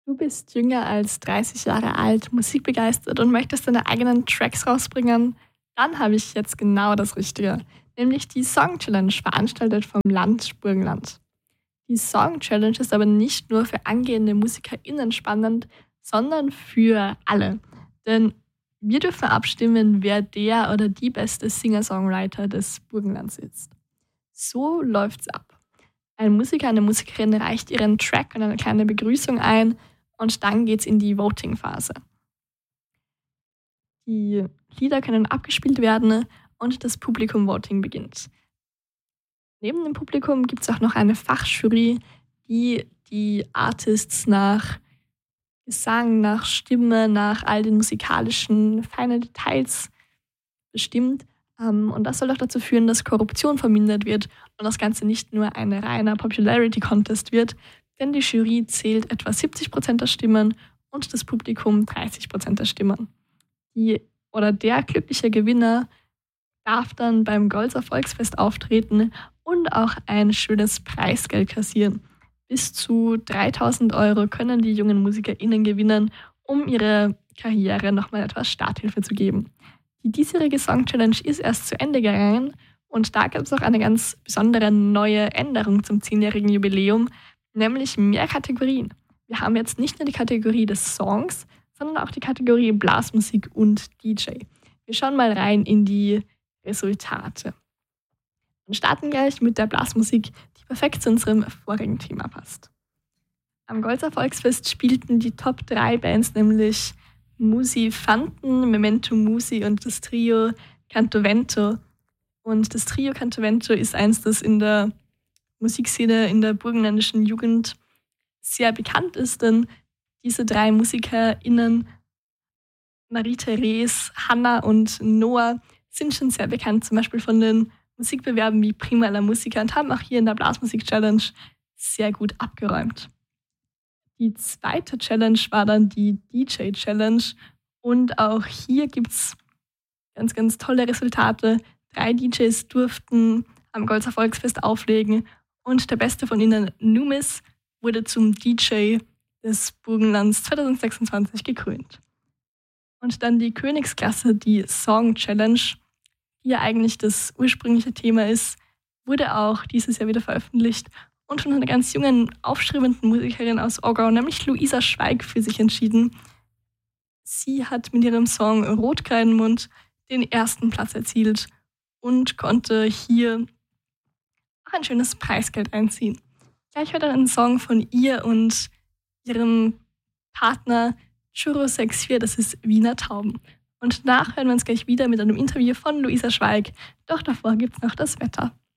Du bist jünger als 30 Jahre alt, musikbegeistert und möchtest deine eigenen Tracks rausbringen? Dann habe ich jetzt genau das Richtige, nämlich die Song Challenge, veranstaltet vom Land Burgenland. Die Song Challenge ist aber nicht nur für angehende MusikerInnen spannend, sondern für alle. Denn wir dürfen abstimmen, wer der oder die beste Singer-Songwriter des Burgenlands ist. So läuft's ab. Ein Musiker, eine Musikerin reicht ihren Track und eine kleine Begrüßung ein und dann geht's in die Voting-Phase. Die Lieder können abgespielt werden und das Publikum-Voting beginnt. Neben dem Publikum gibt es auch noch eine Fachjury, die die Artists nach Gesang, nach Stimme, nach all den musikalischen feinen Details bestimmt. Und das soll auch dazu führen, dass Korruption vermindert wird und das Ganze nicht nur ein reiner Popularity-Contest wird, denn die Jury zählt etwa 70% der Stimmen und das Publikum 30% der Stimmen. Der glückliche Gewinner darf dann beim Golzer Volksfest auftreten und auch ein schönes Preisgeld kassieren. Bis zu 3.000 Euro können die jungen MusikerInnen gewinnen, um ihre Karriere nochmal etwas Starthilfe zu geben. Die diesjährige Song Challenge ist erst zu Ende gegangen und da gab es auch eine ganz besondere neue Änderung zum 10-jährigen Jubiläum, nämlich mehr Kategorien. Wir haben jetzt nicht nur die Kategorie des Songs, sondern auch die Kategorie Blasmusik und DJ. Wir schauen mal rein in die Resultate. Und starten gleich mit der Blasmusik, die perfekt zu unserem vorigen Thema passt. Am Golzer Volksfest spielten die Top 3 Bands, nämlich Musifanten, Memento Musi und das Trio Cantovento. Und das Trio Cantovento ist eins, das in der Musikszene, in der burgenländischen Jugend sehr bekannt ist, denn diese 3 MusikerInnen, Marie-Therese, Hanna und Noah, sind schon sehr bekannt, zum Beispiel von den Musikbewerben wie Prima la Musica und haben auch hier in der Blasmusik-Challenge sehr gut abgeräumt. Die zweite Challenge war dann die DJ-Challenge und auch hier gibt es ganz, ganz tolle Resultate. 3 DJs durften am Golzer Volksfest auflegen und der beste von ihnen, Numis, wurde zum DJ des Burgenlands 2026 gekrönt. Und dann die Königsklasse, die Song Challenge, die ja eigentlich das ursprüngliche Thema ist, wurde auch dieses Jahr wieder veröffentlicht und von einer ganz jungen, aufstrebenden Musikerin aus Aargau, nämlich Luisa Schweig, für sich entschieden. Sie hat mit ihrem Song Rotkreidenmund den ersten Platz erzielt und konnte hier auch ein schönes Preisgeld einziehen. Gleich hört einen Song von ihr und ihrem Partner Churro 64, das ist Wiener Tauben. Und danach hören wir uns gleich wieder mit einem Interview von Luisa Schweig. Doch davor gibt's noch das Wetter.